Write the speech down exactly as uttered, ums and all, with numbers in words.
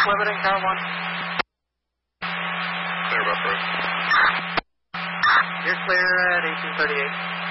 limiting, car one. Clear, Buffalo. You're clear at eighteen thirty-eight.